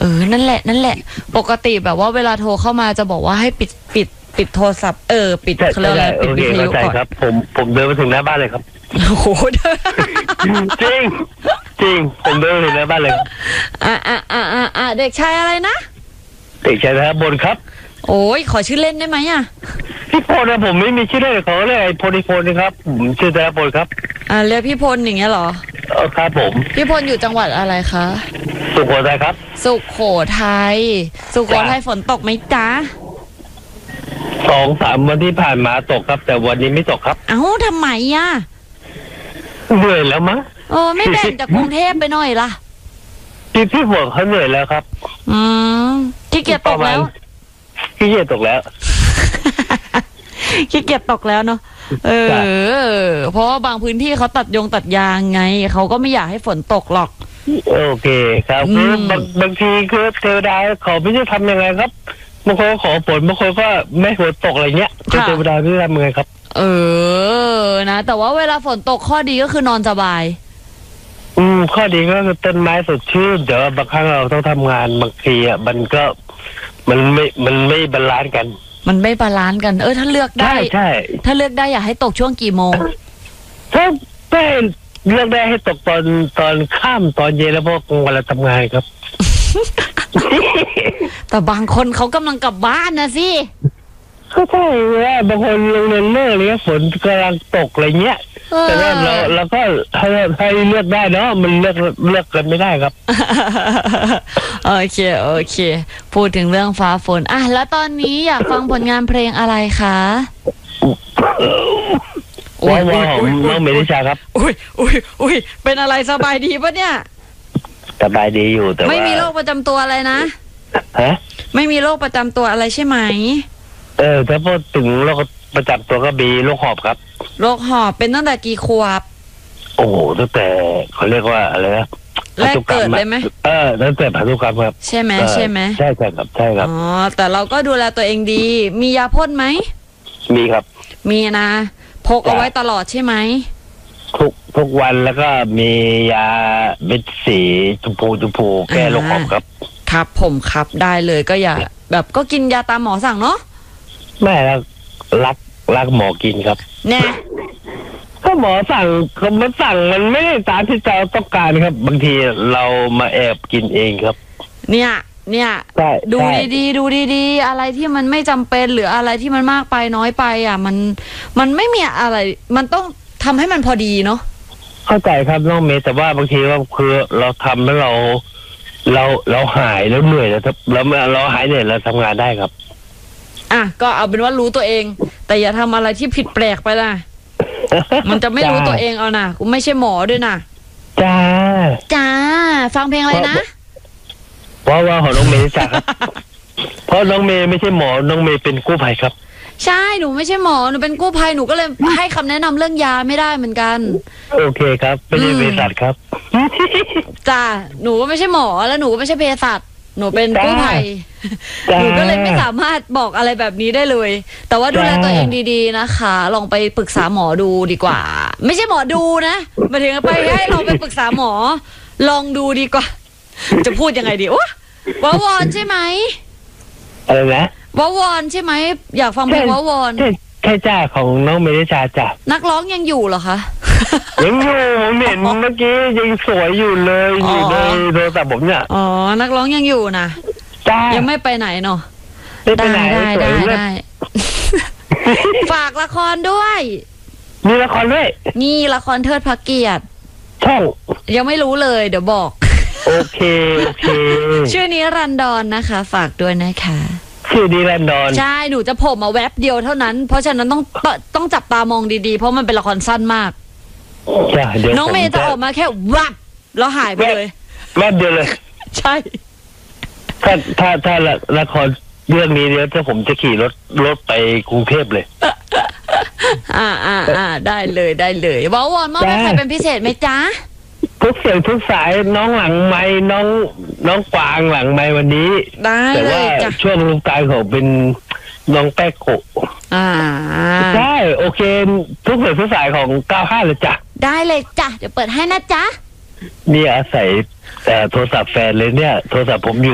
นั่นแหละปกติแบบว่าเวลาโทรเข้ามาจะบอกว่าให้ปิดโทรศัพท์ปิดเขาเรียกอะไรปิดวิทยุก่อนครับผมเดินมาถึงหน้าบ้านเลยครับโอ้โหจริงผมเดินถึงหน้าบ้านเลยเด็กชายอะไรนะเด็กชายธนบลครับโอ้ยขอชื่อเล่นได้ไหมอ่ะพี่พลนะผมไม่มีชื่อเล่นเขาเลยไอ้พลนะครับผมชื่อธนบลครับเรียกพี่พลอย่างเงี้ยเหรอครับผมพี่พลอยู่จังหวัดอะไรคะสุโขทัยครับสุโขทัยฝนตกไหมจ๊ะ 2-3 วันที่ผ่านมาตกครับแต่วันนี้ไม่ตกครับเอ้าทำไมอ่ะเหนื่อยแล้วมั้งไม่แบ่งจากกรุงเทพไปหน่อยล่ะพี่ฝนเขาเหนื่อยแล้วครับขี้เกียจตกแล้วขี้เกียจตกแล้วเนาะเพราะว่าบางพื้นที่เขาตัดยางไงเขาก็ไม่อยากให้ฝนตกหรอกโอเคครับบางทีคือเทวดาเขาไม่รู้ทำยังไงครับบางคนขอฝนบางคนก็ไม่ฝนตกอะไรเงี้ยเทวดาไม่รู้ทำยังไงครับนะแต่ว่าเวลาฝนตกข้อดีก็คือนอนสบายข้อดีก็คือต้นไม้สดชื่นเดี๋ยวบางครั้งเราต้องทำงานบางทีมันไม่บาลานซ์กันถ้าเลือกได้ใช่ถ้าเลือกได้อยากให้ตกช่วงกี่โมงถ้าเลือกได้ให้ตกตอนค่ำตอนเย็นแล้วพวกวันเราทำงานครับแต่บางคนเขากำลังกลับบ้านนะสิก็ใช่ว่าบางคนโรงเรียนเลิกเลยฝนกำลังตกอะไรเงี้ยแต่ว่าเราก็ให้เลือกได้เนาะมันเลือกกันไม่ได้ครับโอเคพูดถึงเรื่องฟ้าฝนแล้วตอนนี้อยากฟังผลงานเพลงอะไรคะว้าวน้องเมลิชาครับอุ้ยเป็นอะไรสบายดีปะเนี่ยสบายดีอยู่แต่ว่าไม่มีโรคประจำตัวอะไรนะไม่มีโรคประจำตัวอะไรใช่ไหมถ้าพูดถึงโรคประจำตัวก็มีโรคหอบครับโรคหอบเป็นตั้งแต่กี่ขวบโอ้โหตั้งแต่เขาเรียกว่าอะไรนะแรกเกิดเลยไหมตั้งแต่พันธุกรรมครับใช่ไหมใช่ครับแต่เราก็ดูแลตัวเองดีมียาพ่นไหมมีครับมีนะพกเอาไว้ตลอดใช่ไหมทุกวันแล้วก็มียาเม็ดสีชมพูแก้โรคหอบครับผมครับได้เลยก็อย่าแบบก็กินยาตามหมอสั่งเนาะไม่รักหมอกินครับแน่ก็หมอสั่งมันไม่ได้ตามที่เราต้องการครับบางทีเรามาแอบกินเองครับเนี่ยดูดีอะไรที่มันไม่จำเป็นหรืออะไรที่มันมากไปน้อยไปมันไม่มีอะไรมันต้องทำให้มันพอดีเนาะเข้าใจครับน้องเมย์แต่ว่าบางทีว่าคือเราทำแล้วเราหายแล้วเหนื่อยแล้วเราหายเหนื่อยแล้วทำงานได้ครับก็เอาเป็นว่ารู้ตัวเองแต่อย่าทำอะไรที่ผิดแปลกไปนะ มันจะไม่รู้ตัวเองเอานะกูไม่ใช่หมอด้วยนะจ้าฟังเพลงอะไรนะว่าของน้องเมย์จ้าครับเพราะน้องเมย์ไม่ใช่หมอน้องเมย์เป็นกู้ภัยครับใช่หนูไม่ใช่หมอหนูเป็นกู้ภัยหนูก็เลยให้คำแนะนำเรื่องยาไม่ได้เหมือนกันโอเคครับไม่ใช่เภสัชครับจ้าหนูก็ไม่ใช่หมอแล้วหนูก็ไม่ใช่เภสัชหนูเป็นกู้ภัยหนูก็เลยไม่สามารถบอกอะไรแบบนี้ได้เลยแต่ว่าดูแลตัวเองดีๆนะคะลองไปปรึกษาหมอดูดีกว่าไม่ใช่หมอดูนะมาถึงไปให้ลองไปปรึกษาหมอลองดูดีกว่าจะพูดยังไงดีวาวอนใช่ไหมอะไรนะวาวอนใช่ไหมอยากฟังเพลงวาวอนใช่จ้าของน้องเมลิชาจ้านักร้องยังอยู่เหรอคะยังอยู่ผมเห็นเมื่อกี้ยังสวยอยู่เลยอยู่ในโทรศัพท์ผมเนี่ยนักร้องยังอยู่นะยังไม่ไปไหนเนาะได้ฝากละครด้วยมีละครด้วยนี่ละครเทิดพระเกียรติช่องยังไม่รู้เลยเดี๋ยวบอกโอเคชื่อนี้รันดอนนะคะฝากด้วยนะคะชื่อนี้รันดอนใช่หนูจะโผล่มาแวบเดียวเท่านั้นเพราะฉะนั้นต้องจับตามองดีๆเพราะมันเป็นละครสั้นมากน้องเมย์จะออกมาแค่วับแล้วหายไปเลยแวบเดียวเลยใช่ถ้าละครเรื่องนี้เดี๋ยวถ้าผมจะขี่รถไปกรุงเทพเลยได้เลยว้าวอนมอบให้ใครเป็นพิเศษไหมจ๊ะทุกเสียงทุกสายน้องหลังไม้น้องกวางหลังไม้วันนี้ได้แต่ว่าช่วงลูกตายเขาเป็นน้องแป๊กโกใช่โอเคทุกเสียงทุกสายของ95เลยจ้ะได้เลยจ้ะเดี๋ยวเปิดให้นะจ๊ะนี่อาศัยโทรศัพท์แฟนเลยเนี่ยโทรศัพท์ผมอยู่